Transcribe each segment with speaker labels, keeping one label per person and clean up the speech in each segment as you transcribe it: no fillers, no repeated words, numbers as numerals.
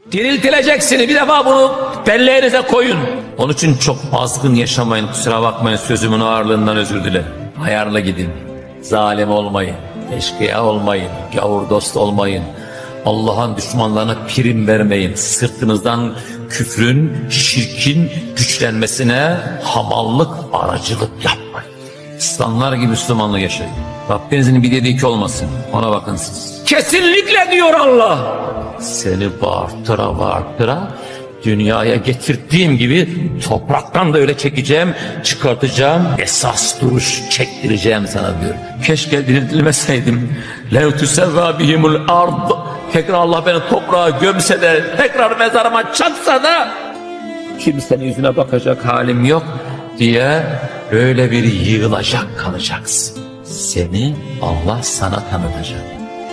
Speaker 1: Diriltileceksiniz. Bir defa bunu belleğinize koyun. Onun için çok azgın yaşamayın. Kusura bakmayın, sözümün ağırlığından özür dilerim. Ayarla gidin. Zalim olmayın. Eşkıya olmayın. Gavur dost olmayın. Allah'ın düşmanlarına prim vermeyin. Sırtınızdan küfrün, şirkin güçlenmesine hamallık, aracılık yapmayın. İslamlar gibi Müslümanlığı yaşayın. Rabbinizin bir dediği ki olmasın. Ona bakın siz. Kesinlikle diyor Allah. Seni bağırtıra dünyaya getirdiğim gibi topraktan da öyle çekeceğim, çıkartacağım, esas duruş çektireceğim sana diyor. Keşke diriltilmeseydim. لَوْ تُسَوَّا بِهِمُ الْاَرْضِ Tekrar Allah beni toprağa gömse de, tekrar mezarıma çaksa da kimsenin yüzüne bakacak halim yok diye böyle bir yığılacak kalacaksın. Seni Allah sana tanıtacak.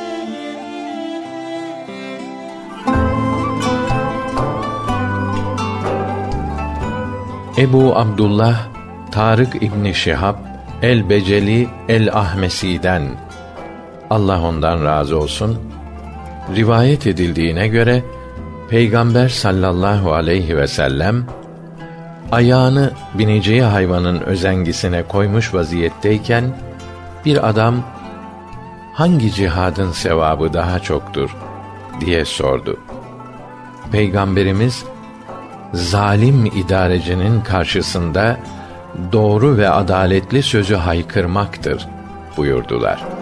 Speaker 2: Ebu Abdullah Tarık İbni Şihab el-Beceli el-Ahmesi'den, Allah ondan razı olsun, rivayet edildiğine göre Peygamber sallallahu aleyhi ve sellem ayağını bineceği hayvanın özengisine koymuş vaziyetteyken bir adam hangi cihadın sevabı daha çoktur diye sordu. Peygamberimiz zalim idarecinin karşısında doğru ve adaletli sözü haykırmaktır buyurdular.